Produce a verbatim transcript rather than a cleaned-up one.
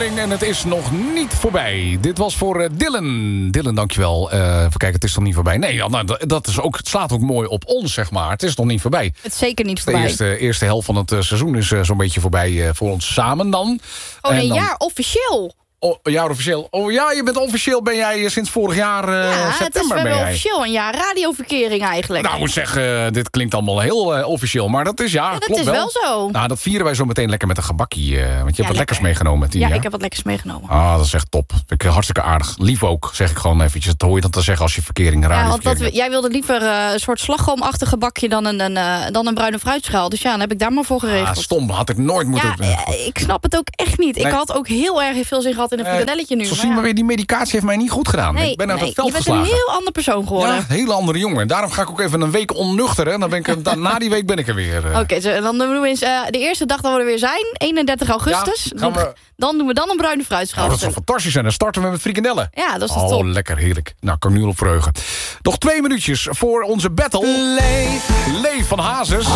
één en het is nog niet voorbij. Dit was voor uh, Dylan. Dylan, dankjewel. Uh, even kijken, het is nog niet voorbij. Nee, ja, nou, dat is ook, het slaat ook mooi op ons, zeg maar. Het is nog niet voorbij. Het is zeker niet voorbij. De eerste, eerste helft van het uh, seizoen is uh, zo'n beetje voorbij uh, voor ons samen dan. Oh, een dan... jaar officieel. Oh, een jaar officieel. Oh ja, je bent officieel, ben jij sinds vorig jaar uh, ja, september. Het is, we ben hebben jij. officieel een jaar radioverkering eigenlijk. Nou, ik moet zeggen, uh, dit klinkt allemaal heel uh, officieel. Maar dat is, ja, ja dat klopt is wel. wel zo. Nou, dat vieren wij zo meteen lekker met een gebakkie. Uh, want je hebt ja, wat lekker. lekkers meegenomen, Tien. Ja, ja, ik heb wat lekkers meegenomen. Ah, dat is echt top. Vind ik hartstikke aardig. Lief ook, zeg ik gewoon eventjes. Dat hoor je dan te zeggen als je verkering radio Ja, want dat we, jij wilde liever uh, een soort slagroomachtig gebakje dan een, een, uh, dan een bruine fruitschaal. Dus ja, dan heb ik daar maar voor geregeld. Ah, stom, had ik nooit moeten... Ja, uh, ik snap het ook echt niet. Nee. Ik had ook heel erg veel zin gehad in een Uh, frikadelletje nu. Zo maar zien ja. we weer, die medicatie heeft mij niet goed gedaan. Nee, ik ben uit nee, het veld je bent geslagen. een heel ander persoon geworden. Ja, een hele andere jongen. Daarom ga ik ook even een week onnuchteren. Dan ben ik, dan, na die week ben ik er weer. Uh. Oké, okay, so, dan doen we eens uh, de eerste dag dat we er weer zijn. eenendertig augustus. Ja, gaan we... Dan doen we dan een bruine fruitschaal. Nou, dat zou fantastisch zijn. Dan starten we met frikandellen. Ja, dat is toch oh, top. Lekker, heerlijk. Nou, kan ik nu al op verheugen. Nog twee minuutjes voor onze battle. Leef. Leef van Hazes.